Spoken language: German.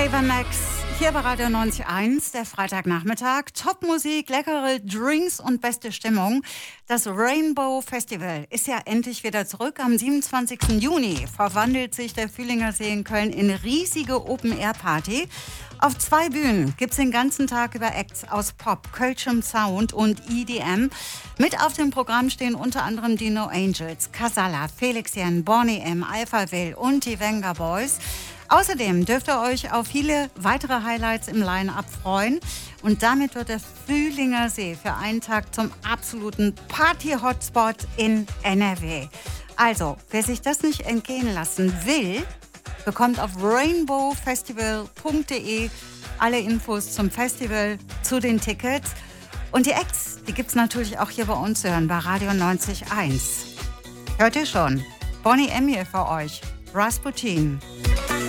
Ava Max hier bei Radio 91, der Freitagnachmittag. Top-Musik, leckere Drinks und beste Stimmung. Das Rainbow Festival ist ja endlich wieder zurück. Am 27. Juni verwandelt sich der Fühlinger See in Köln in riesige Open-Air-Party. Auf 2 Bühnen gibt es den ganzen Tag über Acts aus Pop, Kölschem Sound und EDM. Mit auf dem Programm stehen unter anderem die No Angels, Casalla, Felix Jen, Bonnie M, Alphaville und die Venga Boys. Außerdem dürft ihr euch auf viele weitere Highlights im Line-Up freuen. Und damit wird der Fühlinger See für einen Tag zum absoluten Party-Hotspot in NRW. Also, wer sich das nicht entgehen lassen will, bekommt auf rainbowfestival.de alle Infos zum Festival, zu den Tickets. Und die Acts, die gibt es natürlich auch hier bei uns zu hören, bei Radio 90.1. Hört ihr schon? Bonnie M hier für euch. Rasputin.